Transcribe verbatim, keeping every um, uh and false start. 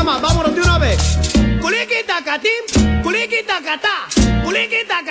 más, vámonos de una vez. Culiquita catim, culiquita catá, culiquita